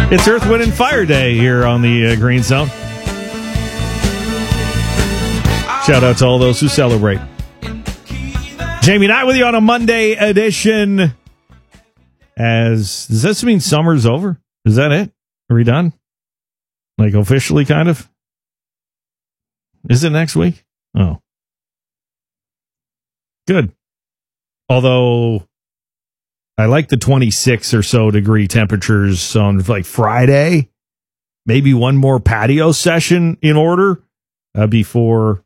It's Earth, Wind, and Fire Day here on the Green Zone. Shout out to all those who celebrate. Jamie Knight with you on a Monday edition. Does this mean summer's over? Is that it? Are we done? Like officially, kind of? Is it next week? Oh. Good. Although I like the 26 or so degree temperatures on like Friday. Maybe one more patio session in order before,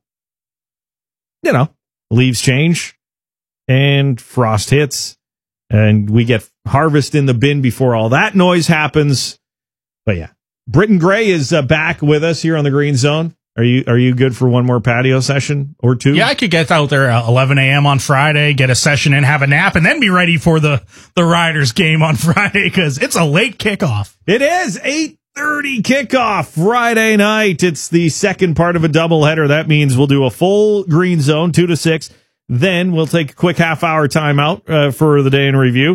leaves change and frost hits and we get harvest in the bin before all that noise happens. But yeah, Britton Gray is back with us here on the Green Zone. Are you good for one more patio session or two? Yeah, I could get out there at 11 a.m. on Friday, get a session in, have a nap, and then be ready for the Riders game on Friday because it's a late kickoff. It is 8:30 kickoff Friday night. It's the second part of a doubleheader. That means we'll do a full Green Zone, 2 to 6. Then we'll take a quick half-hour timeout for the day in review.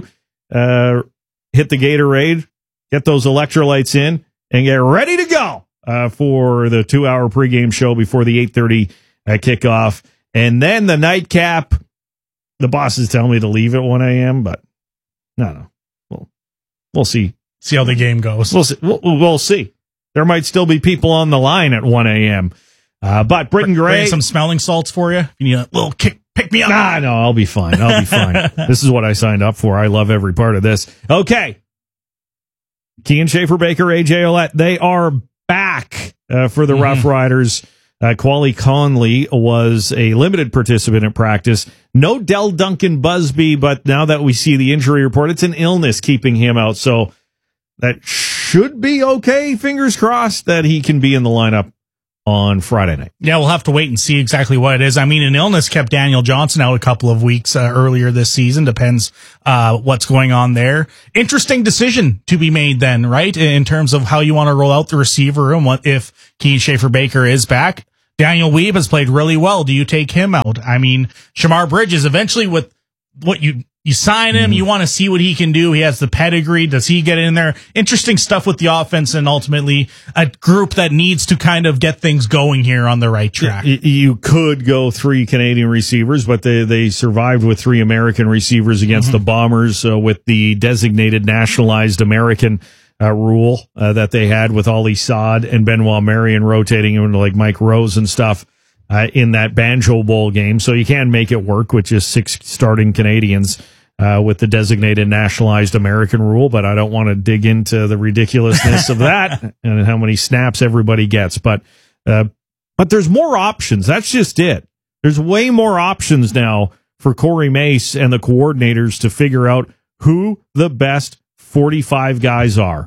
Hit the Gatorade, get those electrolytes in, and get ready to go. For the 2-hour pregame show before the 8:30 kickoff. And then the nightcap. The bosses tell me to leave at 1 a.m., but no. We'll see. See how the game goes. We'll see. We'll see. There might still be people on the line at 1 a.m. But Britton Gray. Bring some smelling salts for you. You need a little kick. Pick me up. No, I'll be fine. This is what I signed up for. I love every part of this. Okay. Kean Schaefer-Baker, AJ Ouellette, they are back for the Rough Riders. Quali Conley was a limited participant at practice. No Del Duncan Busby, but now that we see the injury report, it's an illness keeping him out. So that should be okay. Fingers crossed that he can be in the lineup on Friday night. Yeah, we'll have to wait and see exactly what it is. I mean, an illness kept Daniel Johnson out a couple of weeks earlier this season. Depends what's going on there. Interesting decision to be made then, right? In terms of how you want to roll out the receiver room. What if Kean Schaefer-Baker is back? Daniel Weeb has played really well. Do you take him out? I mean, Shamar Bridges, eventually with what you sign him, you want to see what he can do. He has the pedigree. Does he get in there? Interesting stuff with the offense and ultimately a group that needs to kind of get things going here on the right track. You could go 3 Canadian receivers, but they survived with 3 American receivers against the Bombers with the designated nationalized American rule that they had with Ali Saad and Benoit Marion rotating into like Mike Rose and stuff in that Banjo Bowl game. So you can make it work with just 6 starting Canadians with the designated nationalized American rule, but I don't want to dig into the ridiculousness of that and how many snaps everybody gets. But there's more options. That's just it. There's way more options now for Corey Mace and the coordinators to figure out who the best 45 guys are.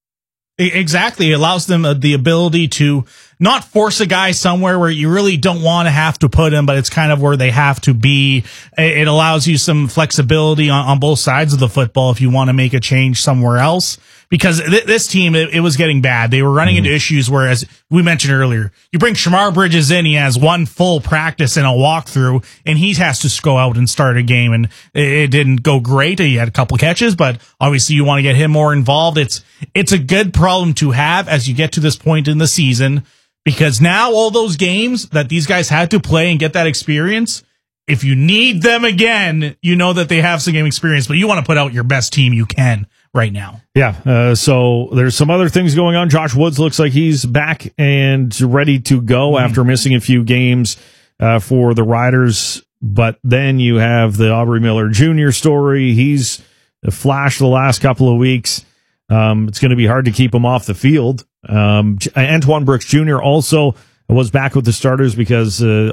Exactly. It allows them the ability to not force a guy somewhere where you really don't want to have to put him, but it's kind of where they have to be. It allows you some flexibility on both sides of the football if you want to make a change somewhere else. Because this team, it was getting bad. They were running into issues where, as we mentioned earlier, you bring Shamar Bridges in, he has one full practice and a walkthrough, and he has to go out and start a game, and it didn't go great. He had a couple catches, but obviously you want to get him more involved. It's a good problem to have as you get to this point in the season, because now all those games that these guys had to play and get that experience, if you need them again, you know that they have some game experience, but you want to put out your best team you can right now. Yeah. So there's some other things going on. Josh Woods looks like he's back and ready to go after missing a few games for the Riders. But then you have the Aubrey Miller Jr. story. He's flashed the last couple of weeks. It's going to be hard to keep him off the field. Antoine Brooks Jr. also was back with the starters because Shea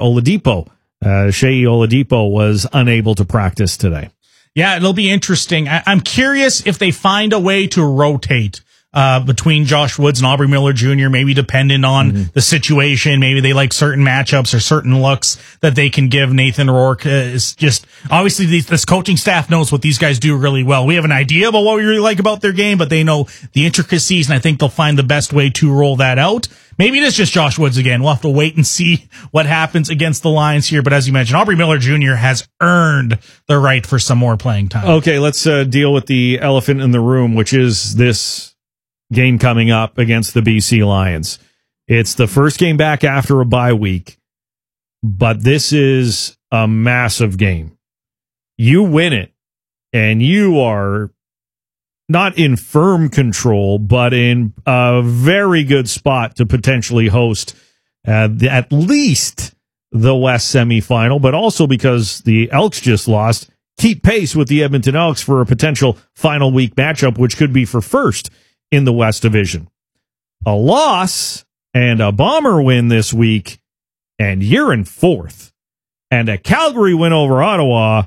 Oladipo was unable to practice today. Yeah, it'll be interesting. I'm curious if they find a way to rotate between Josh Woods and Aubrey Miller Jr., maybe dependent on the situation. Maybe they like certain matchups or certain looks that they can give. Nathan Rourke is just, obviously this coaching staff knows what these guys do really well. We have an idea about what we really like about their game, but they know the intricacies, and I think they'll find the best way to roll that out. Maybe it is just Josh Woods again. We'll have to wait and see what happens against the Lions here. But as you mentioned, Aubrey Miller Jr. has earned the right for some more playing time. Okay, let's deal with the elephant in the room, which is this game coming up against the BC Lions. It's the first game back after a bye week, but this is a massive game. You win it, and you are not in firm control, but in a very good spot to potentially host at least the West semifinal, but also because the Elks just lost, keep pace with the Edmonton Elks for a potential final week matchup, which could be for first in the West Division. A loss and a Bomber win this week, and you're in fourth. And a Calgary win over Ottawa,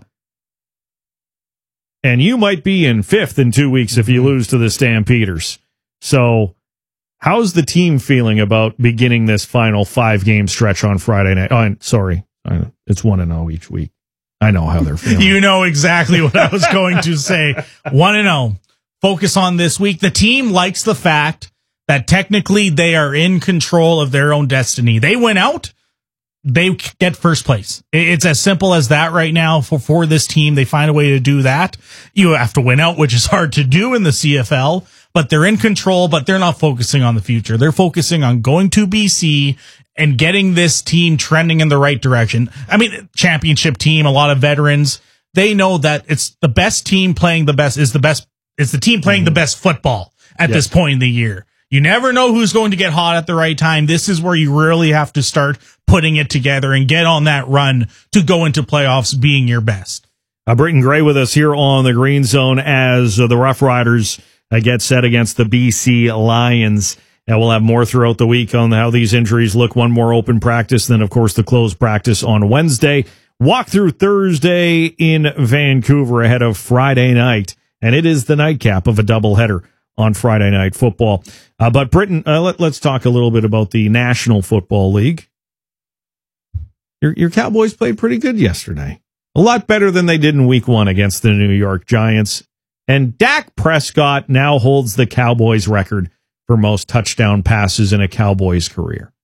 and you might be in fifth in 2 weeks if you lose to the Stampeders. So how's the team feeling about beginning this final 5-game stretch on Friday night? Oh, sorry. It's 1-0 each week. I know how they're feeling. You know exactly what I was going to say. 1-0. Focus on this week. The team likes the fact that technically they are in control of their own destiny. They win out, they get first place. It's as simple as that right now for this team. They find a way to do that. You have to win out, which is hard to do in the CFL, but they're in control, but they're not focusing on the future. They're focusing on going to BC and getting this team trending in the right direction. I mean, championship team, a lot of veterans, they know that it's the best team playing the best is the team playing the best football at this point in the year. You never know who's going to get hot at the right time. This is where you really have to start putting it together and get on that run to go into playoffs being your best. Britton Gray with us here on the Green Zone as the Rough Riders get set against the BC Lions. And we'll have more throughout the week on how these injuries look. One more open practice, then, of course, the closed practice on Wednesday. Walk through Thursday in Vancouver ahead of Friday night. And it is the nightcap of a doubleheader on Friday Night Football. But Britton, let's talk a little bit about the National Football League. Your Cowboys played pretty good yesterday. A lot better than they did in Week 1 against the New York Giants. And Dak Prescott now holds the Cowboys record for most touchdown passes in a Cowboys career.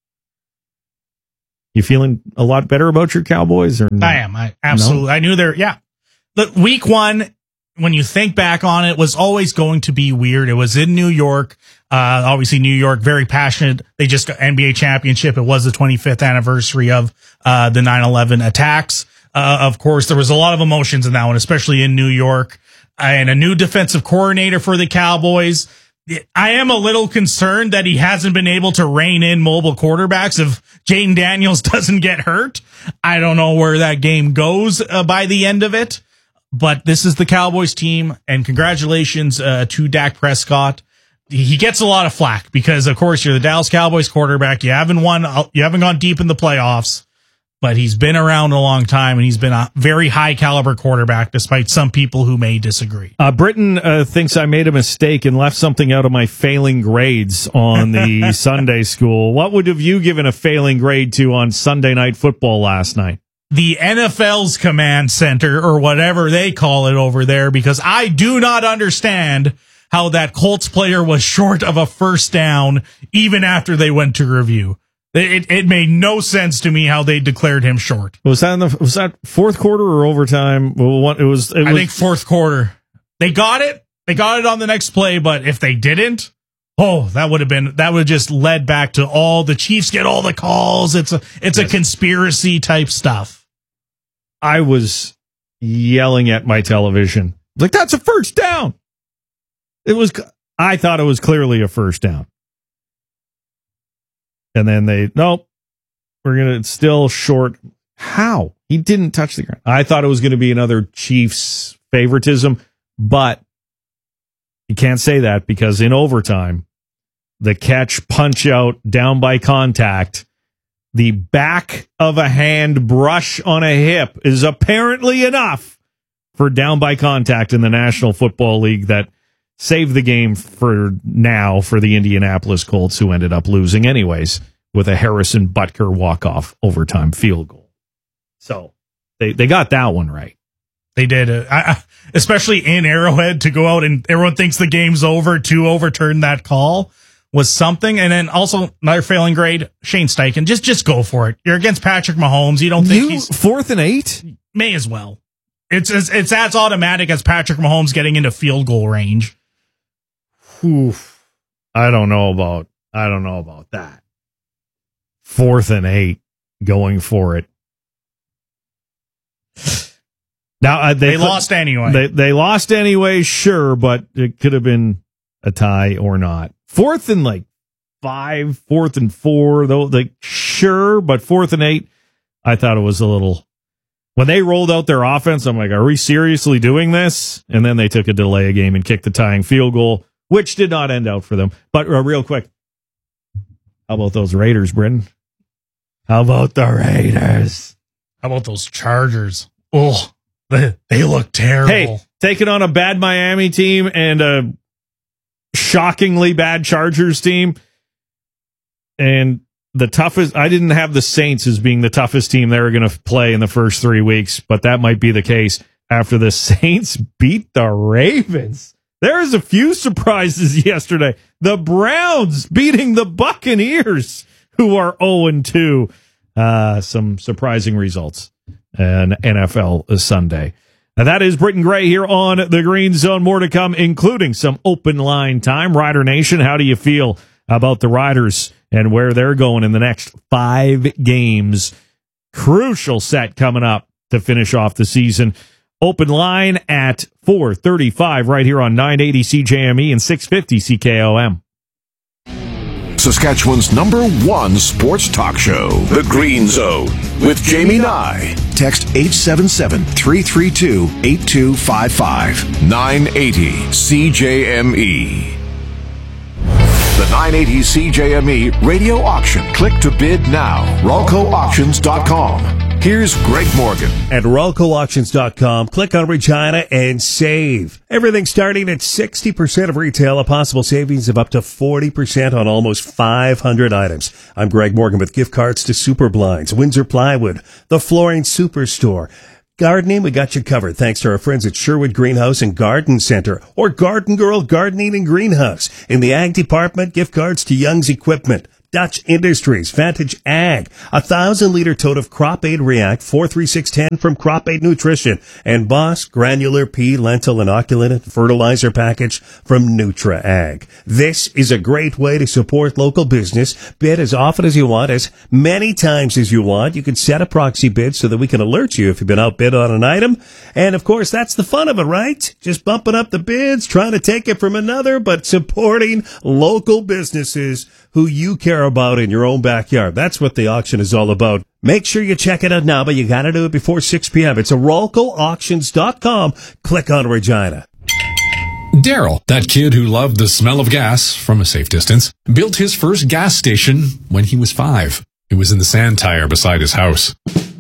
You feeling a lot better about your Cowboys? Or no? I am. I absolutely. No? I knew Look, Week 1, when you think back on it, was always going to be weird. It was in New York. Obviously, New York, very passionate. They just got NBA championship. It was the 25th anniversary of the 9/11 attacks. Of course, there was a lot of emotions in that one, especially in New York. And a new defensive coordinator for the Cowboys. I am a little concerned that he hasn't been able to rein in mobile quarterbacks if Jaden Daniels doesn't get hurt. I don't know where that game goes by the end of it. But this is the Cowboys team, and congratulations to Dak Prescott. He gets a lot of flack because, of course, you're the Dallas Cowboys quarterback. You haven't gone deep in the playoffs, but he's been around a long time, and he's been a very high-caliber quarterback, despite some people who may disagree. Britton thinks I made a mistake and left something out of my failing grades on the Sunday school. What would have you given a failing grade to on Sunday Night Football last night? The NFL's command center, or whatever they call it over there, because I do not understand how that Colts player was short of a first down even after they went to review. It made no sense to me how they declared him short. Was that fourth quarter or overtime? Well, it was. I think fourth quarter. They got it. They got it on the next play, but if they didn't, that would just led back to all the Chiefs get all the calls. It's a conspiracy type stuff. I was yelling at my television. Like, that's a first down. I thought it was clearly a first down. And then it's still short. How? He didn't touch the ground. I thought it was going to be another Chiefs favoritism, but you can't say that because in overtime, the catch, punch out, down by contact, the back of a hand brush on a hip is apparently enough for down by contact in the National Football League that saved the game for the Indianapolis Colts, who ended up losing anyways with a Harrison Butker walk-off overtime field goal. So they got that one right. They did, especially in Arrowhead, to go out and everyone thinks the game's over to overturn that call was something. And then also another failing grade, Shane Steichen. Just go for it. You're against Patrick Mahomes. You don't think he's 4th and 8? May as well. It's as automatic as Patrick Mahomes getting into field goal range. Oof. I don't know about that. 4th and 8, going for it. Now they lost anyway. They lost anyway, sure, but it could have been a tie or not. 4th and 5, 4th and 4, though, sure, but 4th and 8, I thought it was a little. When they rolled out their offense, I'm like, are we seriously doing this? And then they took a delay game and kicked the tying field goal, which did not end out for them. But real quick, how about those Raiders, Britton? How about the Raiders? How about those Chargers? Oh, they look terrible. Hey, taking on a bad Miami team and a shockingly bad Chargers team. And the toughest, I didn't have the Saints as being the toughest team they were going to play in the first 3 weeks, but that might be the case after the Saints beat the Ravens. There's a few surprises yesterday. The Browns beating the Buccaneers, who are 0-2. Some surprising results. An NFL Sunday. Now that is Britton Gray here on the Green Zone. More to come, including some open line time. Rider Nation, how do you feel about the Riders and where they're going in the next 5 games? Crucial set coming up to finish off the season. Open line at 4:35 right here on 980 CJME and 650 CKOM. Saskatchewan's #1 sports talk show, The Green Zone, with Jamie Nye. Text 877-332-8255. 980 CJME. The 980 CJME radio auction. Click to bid now. RALCOauctions.com. Here's Greg Morgan. At RALCOauctions.com, click on Regina and save. Everything starting at 60% of retail, a possible savings of up to 40% on almost 500 items. I'm Greg Morgan with gift cards to Super Blinds, Windsor Plywood, the Flooring Superstore. Gardening, we got you covered thanks to our friends at Sherwood Greenhouse and Garden Center, or Garden Girl Gardening and Greenhouse. In the Ag Department, gift cards to Young's Equipment, Dutch Industries, Vantage Ag, 1,000-liter tote of Crop Aid React 43610 from Crop Aid Nutrition, and Boss Granular Pea, Lentil, Inoculant Fertilizer Package from Nutra Ag. This is a great way to support local business. Bid as often as you want, as many times as you want. You can set a proxy bid so that we can alert you if you've been outbid on an item. And, of course, that's the fun of it, right? Just bumping up the bids, trying to take it from another, but supporting local businesses who you care about in your own backyard. That's what the auction is all about. Make sure you check it out now, but you got to do it before 6 p.m. It's at RALCOauctions.com. Click on Regina. Daryl, that kid who loved the smell of gas from a safe distance, built his first gas station when he was 5. It was in the sand tire beside his house.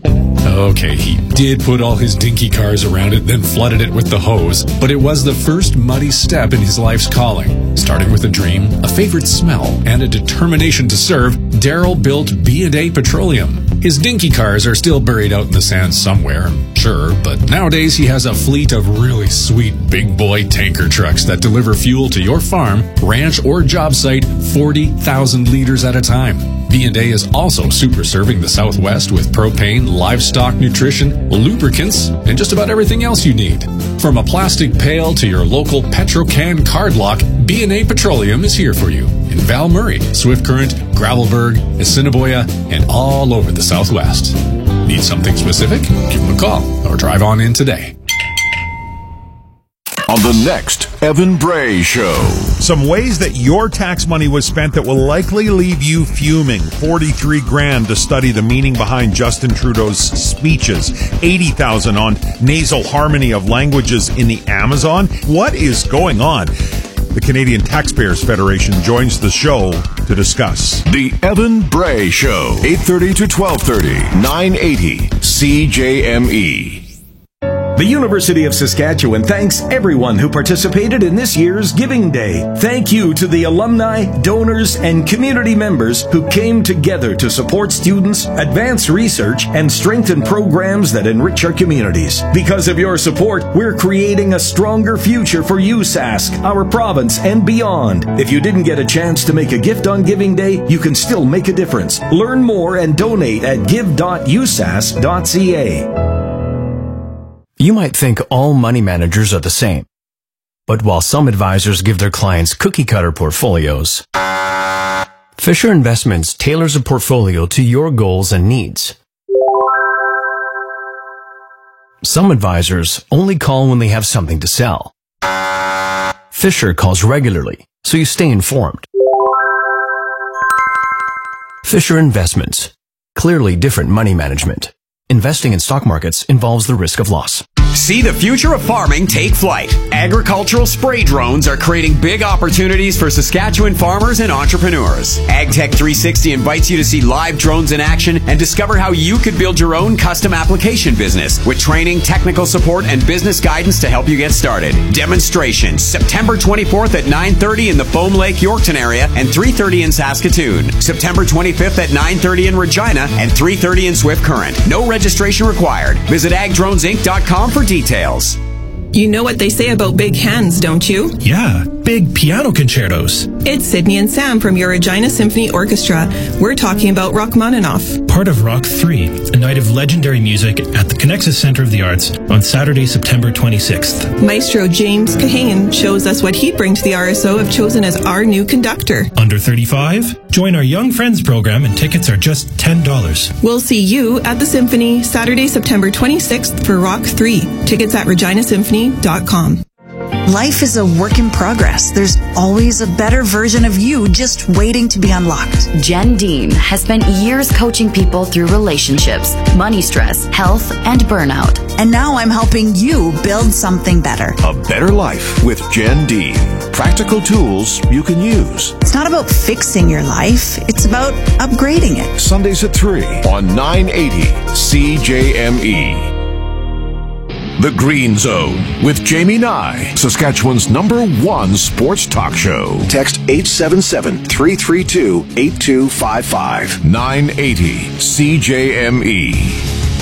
Okay, he did put all his dinky cars around it, then flooded it with the hose, but it was the first muddy step in his life's calling. Starting with a dream, a favorite smell, and a determination to serve, Daryl built B&A Petroleum. His dinky cars are still buried out in the sand somewhere, sure, but nowadays he has a fleet of really sweet big boy tanker trucks that deliver fuel to your farm, ranch, or job site 40,000 liters at a time. B&A is also super serving the Southwest with propane, livestock nutrition, lubricants, and just about everything else you need. From a plastic pail to your local Petrocan card lock, B&A Petroleum is here for you in Val Murray, Swift Current, Gravelburg, Assiniboia, and all over the Southwest. Need something specific? Give them a call or drive on in today. On the next Evan Bray Show. Some ways that your tax money was spent that will likely leave you fuming. $43,000 to study the meaning behind Justin Trudeau's speeches. $80,000 on nasal harmony of languages in the Amazon. What is going on? The Canadian Taxpayers Federation joins the show to discuss. The Evan Bray Show. 8:30 to 12:30. 980 CJME. The University of Saskatchewan thanks everyone who participated in this year's Giving Day. Thank you to the alumni, donors, and community members who came together to support students, advance research, and strengthen programs that enrich our communities. Because of your support, we're creating a stronger future for USask, our province, and beyond. If you didn't get a chance to make a gift on Giving Day, you can still make a difference. Learn more and donate at give.usask.ca. You might think all money managers are the same. But while some advisors give their clients cookie-cutter portfolios, Fisher Investments tailors a portfolio to your goals and needs. Some advisors only call when they have something to sell. Fisher calls regularly, so you stay informed. Fisher Investments. Clearly different money management. Investing in stock markets involves the risk of loss. See the future of farming take flight. Agricultural spray drones are creating big opportunities for Saskatchewan farmers and entrepreneurs. AgTech 360 invites you to see live drones in action and discover how you could build your own custom application business with training, technical support, and business guidance to help you get started. Demonstrations September 24th at 9:30 in the Foam Lake, Yorkton area and 3:30 in Saskatoon. September 25th at 9:30 in Regina and 3:30 in Swift Current. No registration required. Visit agdronesinc.com for details. You know what they say about big hands, don't you? Yeah, big piano concertos. It's Sydney and Sam from your Regina Symphony Orchestra. We're talking about Rachmaninoff. Part of Rock 3, a night of legendary music at the Connexus Centre of the Arts on Saturday, September 26th. Maestro James Kahane shows us what he'd bring to the RSO if chosen as our new conductor. Under 35? Join our Young Friends program and tickets are just $10. We'll see you at the Symphony Saturday, September 26th for Rock 3. Tickets at reginasymphony.com. Life is a work in progress. There's always a better version of you just waiting to be unlocked. Jen Dean has spent years coaching people through relationships, money stress, health, and burnout. And now I'm helping you build something better. A better life with Jen Dean. Practical tools you can use. It's not about fixing your life. It's about upgrading it. Sundays at 3 on 980 CJME. The Green Zone with Jamie Nye, Saskatchewan's #1 sports talk show. Text 877-332-8255. 980 CJME.